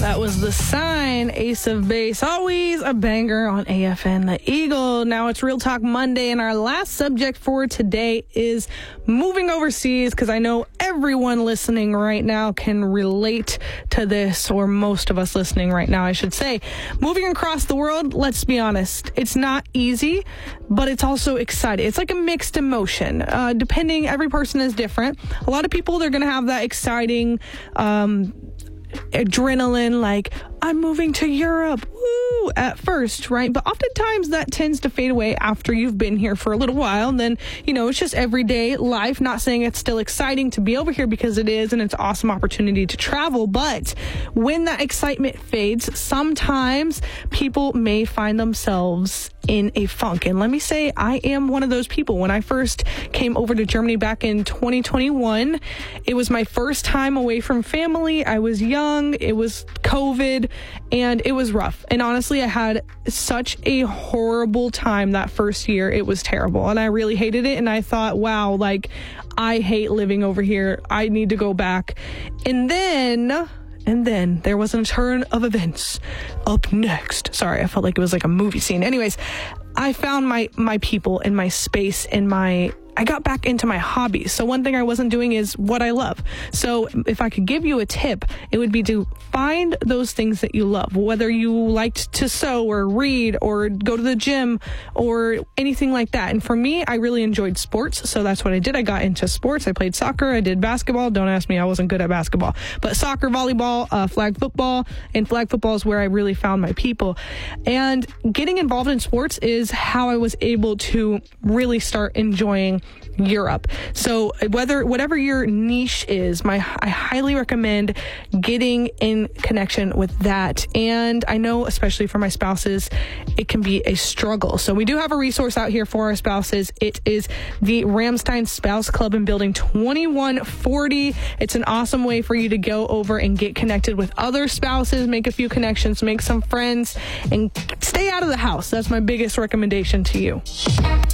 That was The Sign, Ace of Base. Always a banger on AFN The Eagle. Now it's Real Talk Monday, and our last subject for today is moving overseas, because I know everyone listening right now can relate to this, or most of us listening right now, I should say. Moving across the world, let's be honest, it's not easy, but it's also exciting. It's like a mixed emotion. Depending, every person is different. A lot of people, they're going to have that exciting adrenaline, like, I'm moving to Europe, woo, at first, right? But oftentimes that tends to fade away after you've been here for a little while. And then, it's just everyday life. Not saying it's still exciting to be over here, because it is, and it's an awesome opportunity to travel. But when that excitement fades, sometimes people may find themselves in a funk. And let me say, I am one of those people. When I first came over to Germany back in 2021, it was my first time away from family. I was young. It was COVID. And it was rough. And honestly, I had such a horrible time that first year. It was terrible. And I really hated it. And I thought, wow, I hate living over here. I need to go back. And then there was a turn of events. Up next. Sorry, I felt like it was like a movie scene. Anyways, I found my people and my space and I got back into my hobbies. So one thing I wasn't doing is what I love. So if I could give you a tip, it would be to find those things that you love, whether you liked to sew or read or go to the gym or anything like that. And for me, I really enjoyed sports. So that's what I did. I got into sports. I played soccer. I did basketball. Don't ask me. I wasn't good at basketball, but soccer, volleyball, flag football, and flag football is where I really found my people. And getting involved in sports is how I was able to really start enjoying Europe. So whatever your niche is, I highly recommend getting in connection with that. And I know, especially for my spouses, it can be a struggle. So we do have a resource out here for our spouses. It is the Ramstein Spouse Club in Building 2140. It's an awesome way for you to go over and get connected with other spouses, make a few connections, make some friends, and stay out of the house. That's my biggest recommendation to you.